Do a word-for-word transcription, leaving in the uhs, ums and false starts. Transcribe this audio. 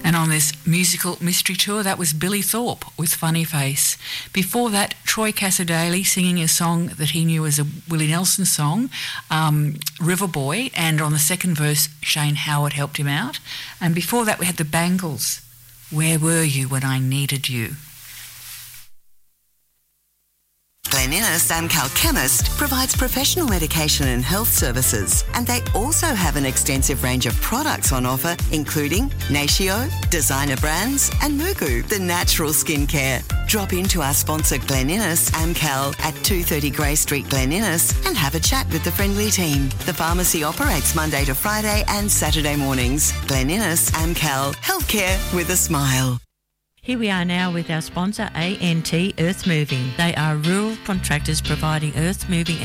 And on this musical mystery tour, that was Billy Thorpe with Funny Face. Before that, Troy Cassar-Daley singing a song that he knew as a Willie Nelson song, um, River Boy, and on the second verse, Shane Howard helped him out. And before that, we had the Bangles, Where Were You When I Needed You? Glen Innes Amcal Chemist provides professional medication and health services, and they also have an extensive range of products on offer, including Natio, designer brands, and Mugu, the natural skincare. Drop into our sponsor Glen Innes Amcal at two thirty Grey Street, Glen Innes, and have a chat with the friendly team. The pharmacy operates Monday to Friday and Saturday mornings. Glen Innes Amcal, healthcare with a smile. Here we are now with our sponsor, A N T Earth Moving. They are rural contractors providing earth moving